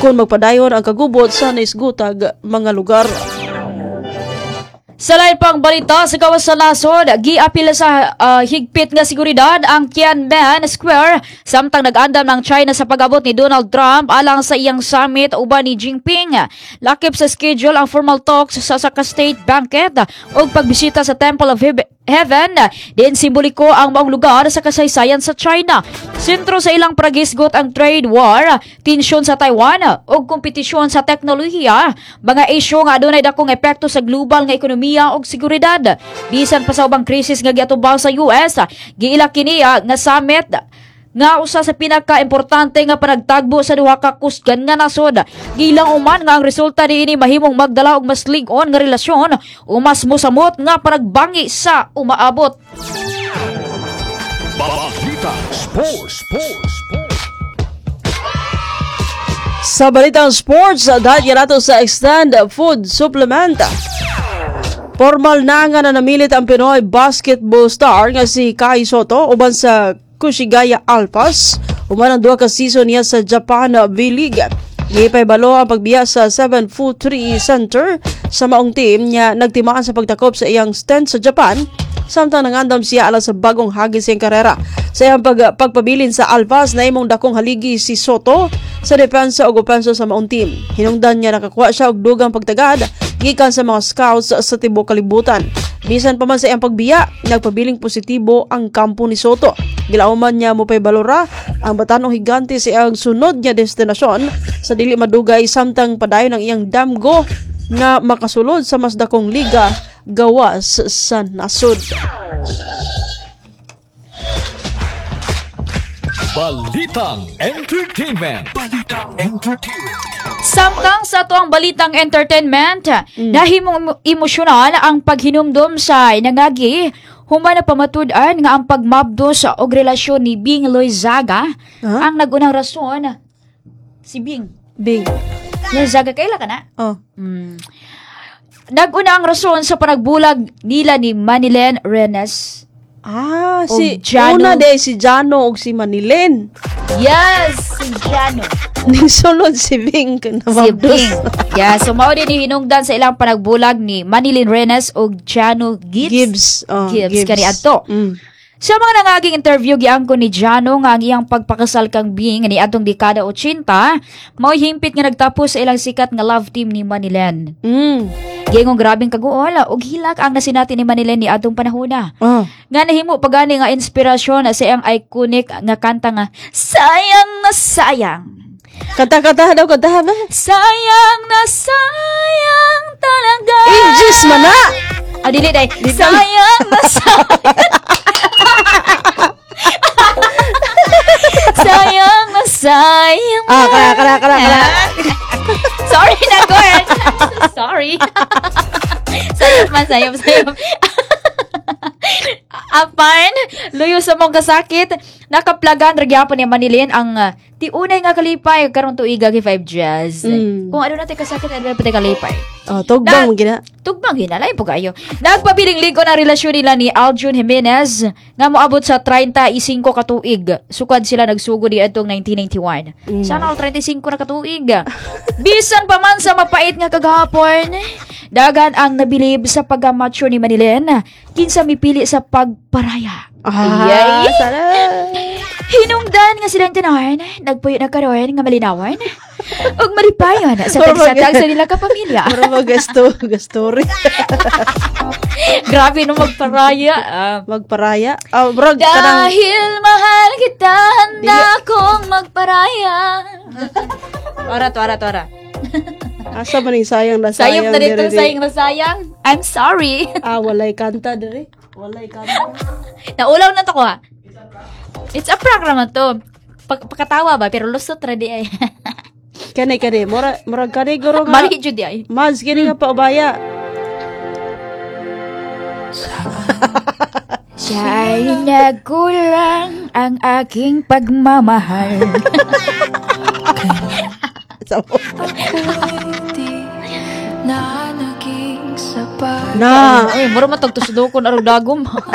agon magpadayon ang kagubot sa naisgutag mga lugar. Sa lain pang balita sa gawas sa nasod, giapila sa higpit nga seguridad ang Tiananmen Square samtang nag-andam ng China sa pag-abot ni Donald Trump alang sa iyang summit uban ni Jinping. Lakip sa schedule ang formal talks sa Saka State Banquet o pagbisita sa Temple of Heaven. Din simboliko ang maong lugar sa kasaysayan sa China. Sentro sa ilang pragisgot ang trade war, tensyon sa Taiwan o kompetisyon sa teknolohiya, mga isyu nga adunay dakong epekto sa global nga ekonomiya o seguridad. Bisan pa sa ubang krisis nga giatubang sa US, giila kini nga summit nga usa sa pinaka-importante nga panagtagbo sa duha ka kusgan nga nasod. Gilang uman nga ang resulta niini mahimong magdala og mas lig-on nga relasyon o mas mosamot nga panagbangi sa umaabot. Balita Sports. Sa balitang sports, dahil nato sa extend food supplement. Formal na nga na namilit ang Pinoy basketball star nga si Kai Sotto uban sa Kushigaya Alpas. Uman ang duha ka season niya sa Japan V-League. Gipay balo ang pagbiya sa 7-foot 3 center sa maong team niya nagtimaan sa pagtakop sa iyang stint sa Japan. Samtang nangandam siya alang sa bagong hagis siyang karera. Sa iyang pagpabilin sa Alpas na imong dakong haligi si Sotto sa depensa o opensa sa maong team. Hinungdan niya nakakuha siya og dugang pagtagad gikan sa mga scouts sa tibuok kalibutan. Bisan pa man sa iyang pagbiya, nagpabiling positibo ang kampo ni Sotto. Gilauman niya mo pay balora ang batanong higante sa iyang sunod niya destinasyon sa dili madugay samtang padayon ang iyang damgo nga makasulod sa mas dakong liga gawas sa nasod. Balitang Entertainment. Samtang sa tuang balitang entertainment, nahimong emosyonal ang paghinumdum sa nangagi human na pamatud-an nga ang pagmabdo sa og relasyon ni Bing Loizaga. Ang nagunang rason si Bing Loizaga, kaila ka na? Naguna ang rason sa panagbulag nila ni Manilen Renes. Si Jano. una day si Jano ug si Manilen. Yes, si Jano. Ning sunod si Bing Si namabdos. Bing. Yeah, so mao din hinungdan sa ilang panagbulag ni Manilen Renes o Jano Gibbs. Gibbs kani adto. Sa mga nangaging interview giangko ni Jano nga ang iyang pagpakasal kang Bing ni atong dekada 80, mao himpit nga nagtapos sa ilang sikat nga love team ni Manilen. Gingong grabing kaguol og hilak ang nasinati ni Manilen ni atong panahona. Nga nahimo pagani nga inspirasyon sa iyang iconic nga kanta nga Sayang na Sayang. Kanta-kanta daw, kanta ba? Sayang na sayang talaga. Ages man na. Dili day. Sayang na sayang. Sayang na sayang. Kara. Sorry na, Gord. Sorry. Sayop. Apan, luyo sa mong kasakit, nakaplagan ragyapon ni Manilen ang tiunay nga kalipay karon tuiga gi 5 Jazz. Kung ano natin kasakit, ano natin kalipay. Tugbang gina. Tugbang ginalay po kayo. Nagpabiling ligo na relasyon nila ni Aljun Jimenez nga moabot sa 35 katuig. Sukad sila nagsugo di atong 1991. Sana all 35 na katuig. Bisan pa man sa mapait nga kagahapon, dagan ang nabilib sa pagamature ni Manilen, kinsa mipili sa pagparaya. Yay! Sana. Hinungdan nga silang tanawan, nagpuyo na karoon nga malinawan. Ug maripayon sa tagsatag sa nila kapamilya. Para mag-story. Grabe no magparaya. Magparaya. Brog, Dahil mahal kita, handa kong magparaya. Tora. asa man yung sayang na Sayang sayang. na dito, diri. sayang na sayang. I'm sorry. Walay kanta diri. Walay kanta. Naulaw na to ko ha. It's a prank naman to. Pagkatawa ba? Pero lusot ready ay. Kani. Murag kani guro nga. Mali jud ay. Mas, kini nga paubaya. Siya'y nagkulang ang aking pagmamahal. Na. Ay, mura matagtusdo ko na dagom.